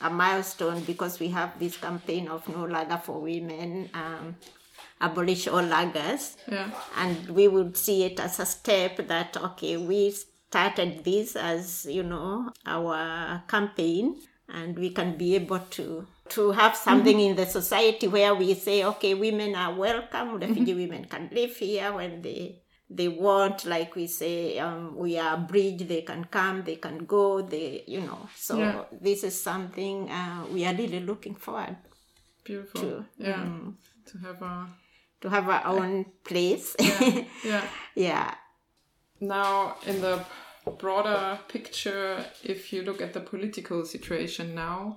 a milestone because we have this campaign of No Lager for Women, abolish all lagers. Yeah. And we would see it as a step that, okay, we started this as, our campaign, and we can be able to have something in the society where we say, okay, women are welcome, refugee women can live here when they want, like we say, we are a bridge, they can come, they can go, So this is something we are really looking forward Beautiful. to. Yeah. To have our own place. Yeah. Yeah. Yeah. Now, in the broader picture, if you look at the political situation now,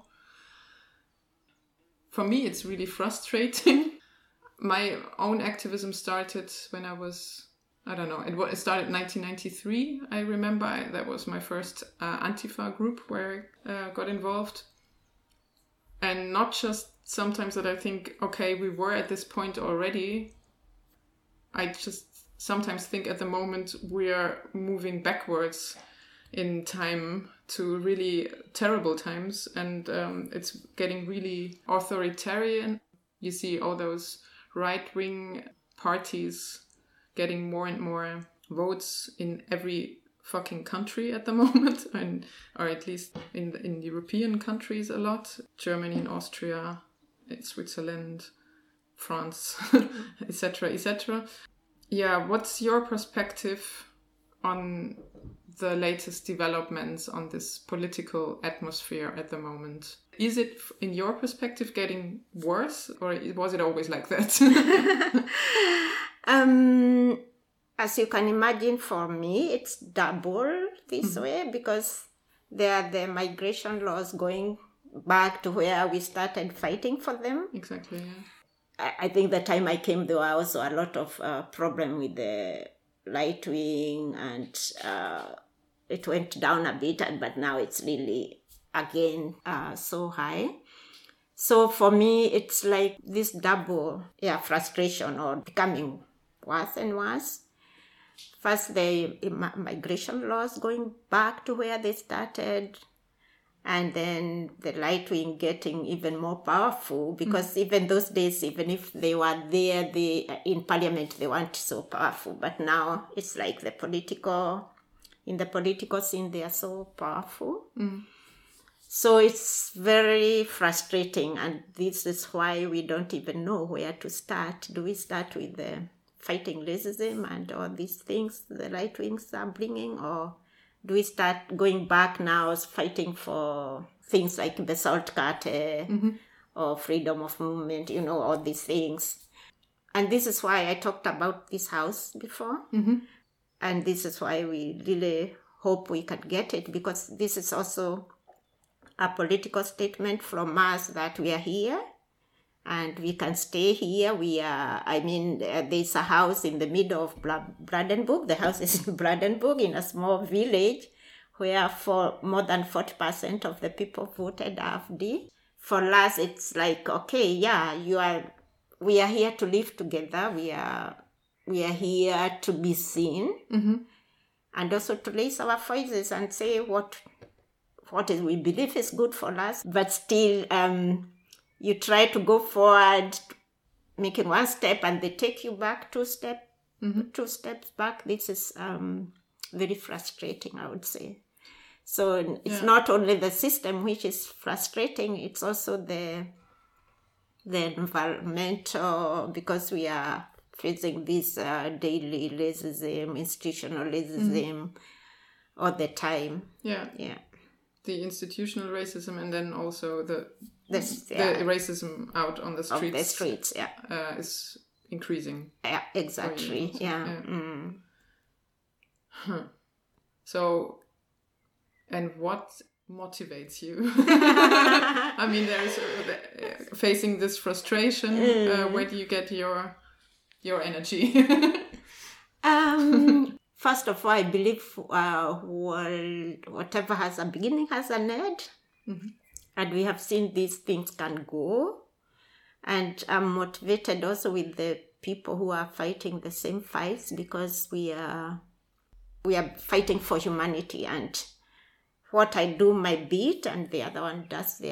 for me, it's really frustrating. My own activism started when I was, it started in 1993. I remember that was my first Antifa group where I got involved. And not just sometimes that I think, okay, we were at this point already. I just sometimes think at the moment we are moving backwards in time to really terrible times, and it's getting really authoritarian. You see all those right-wing parties getting more and more votes in every fucking country at the moment, or at least in European countries a lot. Germany and Austria, Switzerland, France, etc., etc. Yeah, what's your perspective on the latest developments on this political atmosphere at the moment? Is it, in your perspective, getting worse, or was it always like that? As you can imagine, for me, it's double this way, because there are the migration laws going back to where we started fighting for them. Exactly, yeah. I think the time I came, there were also a lot of problem with the right wing, and it went down a bit, but now it's really, again, so high. So for me, it's like this double frustration, or becoming worse and worse. First, the migration laws going back to where they started, and then the right wing getting even more powerful, because even those days, even if they were there, in parliament, they weren't so powerful. But now it's like in the political scene, they are so powerful. So it's very frustrating, and this is why we don't even know where to start. Do we start with the fighting racism and all these things the right wings are bringing, or do we start going back now, fighting for things like the salt cartel or freedom of movement, all these things? And this is why I talked about this house before. And this is why we really hope we can get it, because this is also a political statement from us that we are here and we can stay here. There's a house in the middle of Brandenburg. The house is in Brandenburg, in a small village where for more than 40% of the people voted AfD. For us, it's like, okay, we are here to live together. We are here to be seen, and also to raise our voices and say what we believe is good for us. But still, you try to go forward, making one step, and they take you back two steps back. This is very frustrating, I would say. So it's not only the system which is frustrating, it's also the environmental, because we are facing this daily racism, institutional racism all the time. Yeah. The institutional racism, and then also the racism out on the streets. Of the streets, is increasing. Yeah, exactly. So, and what motivates you? I mean, there's facing this frustration. Where do you get your energy? First of all, I believe whatever has a beginning has an end. And we have seen these things can go. And I'm motivated also with the people who are fighting the same fights, because we are fighting for humanity. And what I do my bit, and the other one does their